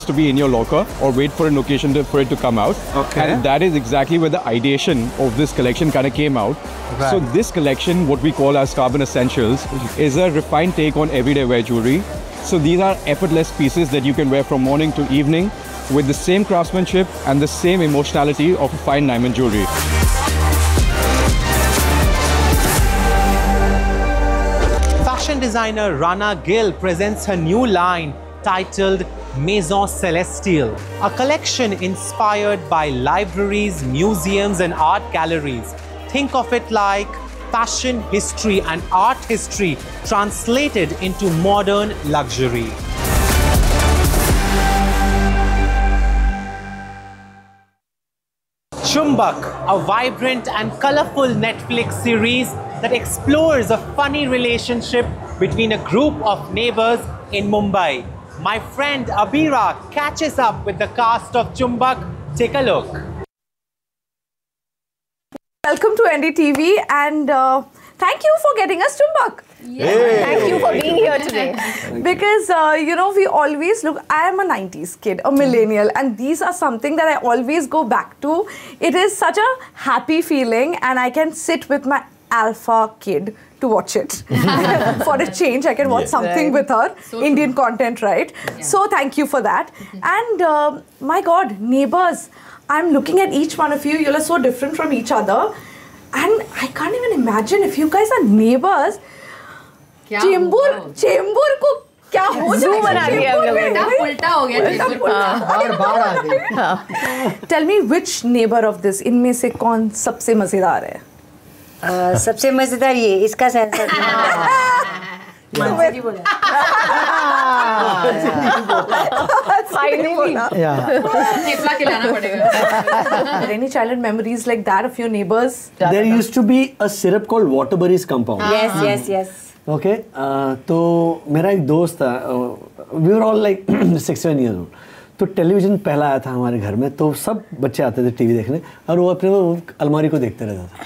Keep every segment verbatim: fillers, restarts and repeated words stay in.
to be in your locker or wait for an occasion to, for it to come out. Okay. And that is exactly where the ideation of this collection kind of came out. Right. So this collection, what we call as Carbon Essentials, is a refined take on everyday wear jewelry. So these are effortless pieces that you can wear from morning to evening with the same craftsmanship and the same emotionality of a fine diamond jewelry. Fashion designer Rana Gill presents her new line titled Maison Celestial, a collection inspired by libraries, museums and art galleries. Think of it like fashion history and art history translated into modern luxury. Chumbak, a vibrant and colorful Netflix series that explores a funny relationship between a group of neighbors in Mumbai. My friend Abira catches up with the cast of Chumbak. Take a look. Welcome to N D T V and uh, thank you for getting us Chumbak. Yeah. Thank you for being here today. Because, uh, you know, we always look, I am a nineties kid, a millennial, and these are something that I always go back to. It is such a happy feeling and I can sit with my alpha kid to watch it. For a change, I can watch yeah. something right. with her, so Indian true. content, right? Yeah. So thank you for that. Mm-hmm. And uh, my God, neighbors, I'm looking at each one of you, you are so different from each other. And I can't even imagine if you guys are neighbors, Chembur Chembur को क्या हो जाएगा उल्टा हो गया Tell me which neighbor of this इनमें से कौन सबसे मजेदार है? Uh, सबसे मजेदार ये इसका सेंसर मंजरी बोला फाइनली थेपला खिलाना पड़ेगा. Any childhood memories like that of your neighbors? There used to be a syrup called Waterbury's compound. Yes, yes, yes. Okay, uh, तो मेरा एक दोस्त था, we were all like six seven years old. तो television पहला आया था हमारे घर में, तो सब बच्चे आते थे टीवी देखने और वो अपने वो अलमारी को देखते रहता था.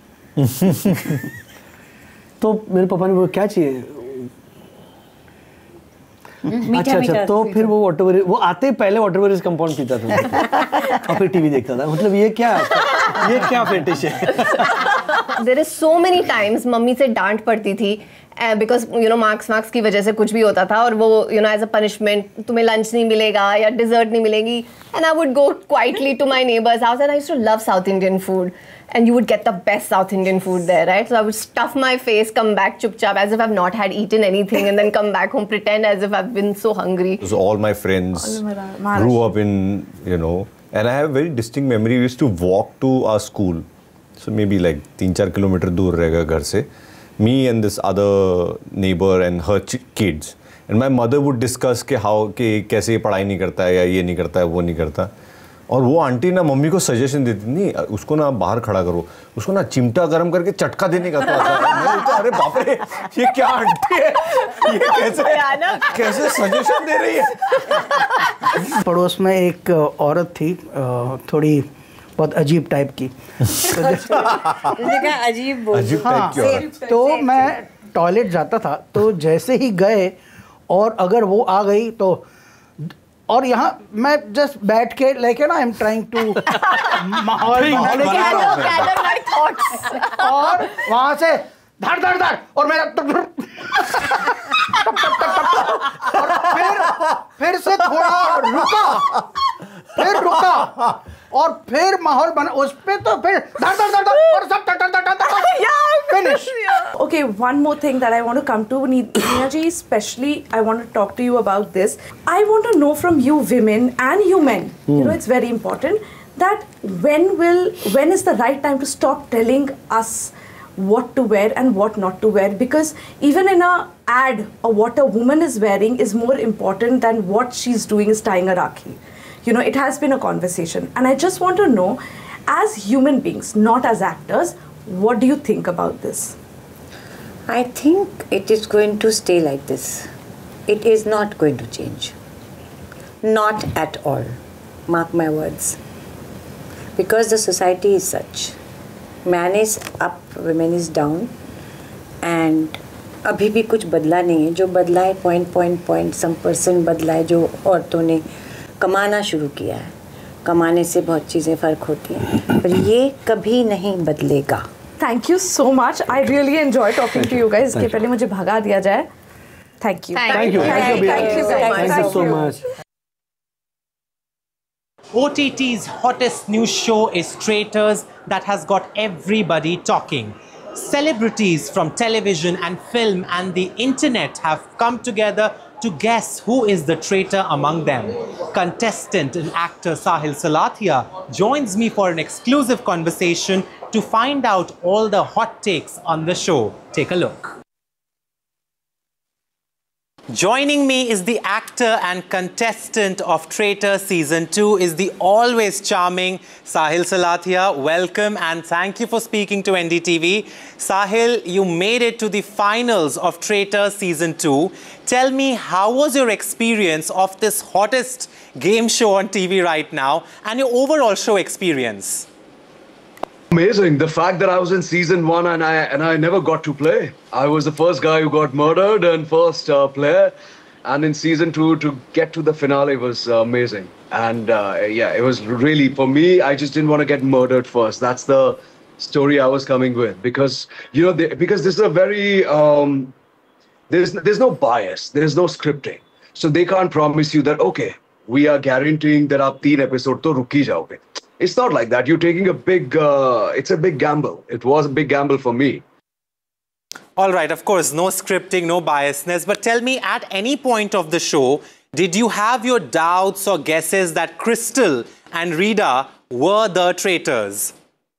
तो मेरे पापा ने बोला क्या चाहिए? अच्छा अच्छा तो फिर वो वाटरबरी वो आते ही पहले वाटरबरीज कंपाउंड पीता था और फिर टीवी देखता था. मतलब ये क्या ये क्या फेटिश है? There is so many times mummy से डांट पड़ती थी because you know marks marks की वजह से कुछ भी होता था और वो you know as a punishment तुम्हें लंच नहीं मिलेगा या डिजर्ट नहीं मिलेगी. And I would go quietly to my neighbor's house and I used to love South Indian food. And you would get the best South Indian food there, right? So I would stuff my face, come back chup-chap as if I've not had eaten anything and then come back home, pretend as if I've been so hungry. So all my friends all grew up in, you know, and I have a very distinct memory. We used to walk to our school. So maybe like three four kilometers दूर रहेगा घर से. Me and this other neighbor and her kids. And my mother would discuss कि how कि कैसे ये पढ़ाई नहीं करता है या ये नहीं करता है वो नहीं करता. और वो आंटी ना मम्मी को सजेशन देती नहीं उसको ना बाहर खड़ा करो उसको ना चिमटा गरम करके चटका देने का. तो तो अरे बाप रे ये क्या आंटी है ये कैसे कैसे सजेशन दे रही है. पड़ोस में एक औरत थी थोड़ी बहुत अजीब टाइप की. अजीब बोल अजीब टाइप की औरत. तो मैं टॉयलेट जाता था तो जैसे ही गए और अगर वो आ गई तो और यहाँ मैं जस्ट बैठ के like you know I am trying to माहौल और वहाँ से धड़ धड़ धड़ और मेरा और फिर फिर से थोड़ा रुका फिर रुका और फिर माहौल बना उस पे तो फिर धड़ धड़ धड़ और सब धड़ धड़ धड़ finish. Okay, one more thing that I want to come to, Neha ji, especially I want to talk to you about this. I want to know from you women and you men, mm. you know, it's very important that when will, when is the right time to stop telling us what to wear and what not to wear, because even in a ad or what a woman is wearing is more important than what she's doing is tying a rakhi. You know, it has been a conversation and I just want to know, as human beings, not as actors, what do you think about this? I think it is going to stay like this. It is not going to change. Not at all. Mark my words. Because the society is such. Man is up, women is down. And अभी भी कुछ बदला नहीं है. जो बदला है point point point some percent बदला है जो औरतों ने कमाना शुरू किया है. कमाने से बहुत चीज़ें फ़र्क होती हैं, पर ये कभी नहीं बदलेगा. Thank you so much. I really enjoy talking to you guys. इसके पहले मुझे भगा दिया जाए. Thank you. Thank you. Thank you. Thank you so much. Thank you so much. O T T's hottest new show is Traitors, that has got everybody talking. Celebrities from television and film and the internet have come together to guess who is the traitor among them. Contestant and actor Sahil Salathia joins me for an exclusive conversation to find out all the hot takes on the show. Take a look. Joining me is the actor and contestant of Traitors Season two is the always charming Sahil Salathia. Welcome and thank you for speaking to N D T V. Sahil, you made it to the finals of Traitors Season two. Tell me, how was your experience of this hottest game show on T V right now and your overall show experience? Amazing. The fact that I was in season one and I and I never got to play. I was the first guy who got murdered and first uh, player. And in season two, to get to the finale was uh, amazing. And uh, yeah, it was really, for me, I just didn't want to get murdered first. That's the story I was coming with. Because, you know, they, because this is a very, um, there's, there's no bias. There's no scripting. So they can't promise you that, okay, we are guaranteeing that aap teen episode to ruki jaoge. It's not like that. You're taking a big, uh, it's a big gamble. It was a big gamble for me. All right, of course, no scripting, no biasness. But tell me, at any point of the show, did you have your doubts or guesses that Crystal and Rita were the traitors?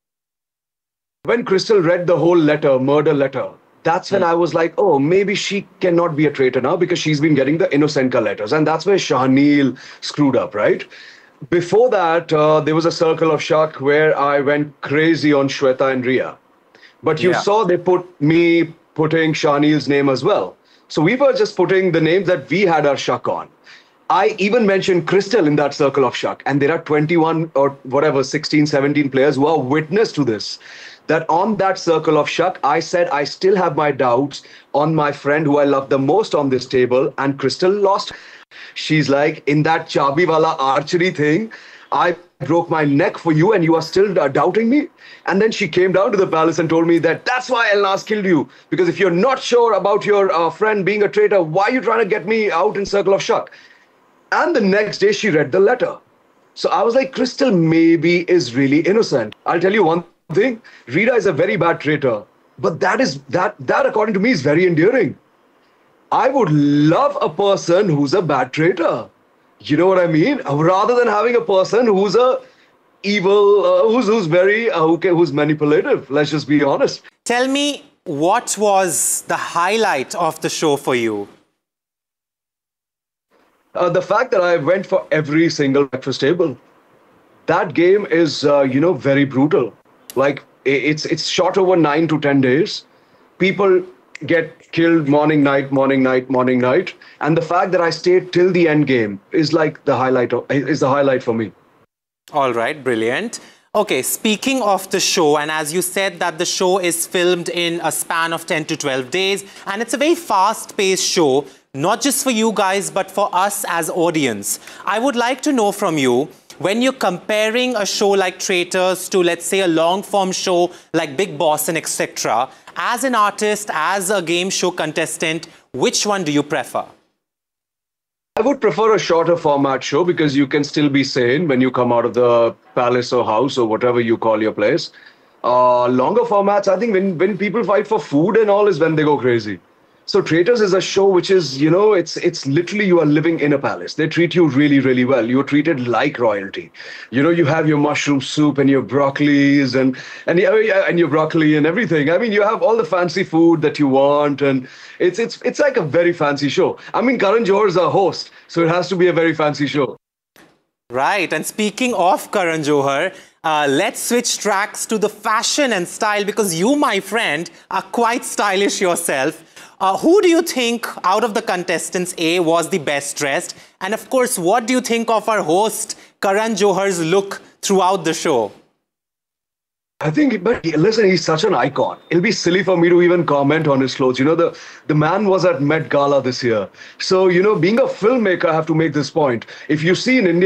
When Crystal read the whole letter, murder letter, that's when I was like, oh, maybe she cannot be a traitor now because she's been getting the Innocenka letters. And that's where Shahneel screwed up, right? Before that, uh, there was a circle of shock where I went crazy on Shweta and Ria. But you Yeah. saw they put me putting Shahneel's name as well. So we were just putting the names that we had our shock on. I even mentioned Crystal in that circle of shock. And there are twenty-one or whatever, sixteen, seventeen players who are witness to this. That on that circle of shock, I said I still have my doubts on my friend who I love the most on this table, and Crystal lost. She's like, in that chabi wala archery thing, I broke my neck for you and you are still uh, doubting me? And then she came down to the palace and told me that that's why Elnas killed you. Because if you're not sure about your uh, friend being a traitor, why are you trying to get me out in circle of shock? And the next day she read the letter. So I was like, Crystal maybe is really innocent. I'll tell you one thing, Rita is a very bad traitor. But that is that that according to me is very endearing. I would love a person who's a bad traitor. You know what I mean? Rather than having a person who's a evil, uh, who's who's very, uh, who can, who's manipulative. Let's just be honest. Tell me, what was the highlight of the show for you? Uh, the fact that I went for every single breakfast table. That game is, uh, you know, very brutal. Like it's it's shot over nine to ten days. People get killed morning, night, morning, night, morning, night. And the fact that I stayed till the end game is like the highlight of, is the highlight for me. All right, brilliant. Okay, speaking of the show, and as you said that the show is filmed in a span of ten to twelve days, and it's a very fast-paced show, not just for you guys, but for us as audience. I would like to know from you, when you're comparing a show like Traitors to, let's say, a long-form show like Bigg Boss and et cetera, as an artist, as a game show contestant, which one do you prefer? I would prefer a shorter format show because you can still be sane when you come out of the palace or house or whatever you call your place. Uh, longer formats, I think when, when people fight for food and all is when they go crazy. So Traitors is a show which is, you know, it's it's literally you are living in a palace. They treat you really, really well. You're treated like royalty. You know, you have your mushroom soup and your broccolis and and and your broccoli and everything. I mean, you have all the fancy food that you want, and it's it's it's like a very fancy show. I mean, Karan Johar is a host, so it has to be a very fancy show. Right, and speaking of Karan Johar, uh, let's switch tracks to the fashion and style, because you, my friend, are quite stylish yourself. Uh, who do you think out of the contestants, A, was the best dressed? And of course, what do you think of our host, Karan Johar's look throughout the show? I think, but listen, he's such an icon. It'll be silly for me to even comment on his clothes. You know, the, the man was at Met Gala this year. So, you know, being a filmmaker, I have to make this point. If you see in India,